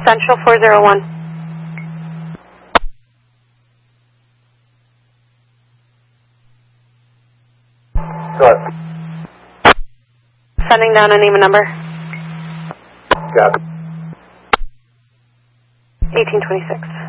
Central 401. Go ahead. Sending down a name and number. Got it. 1826.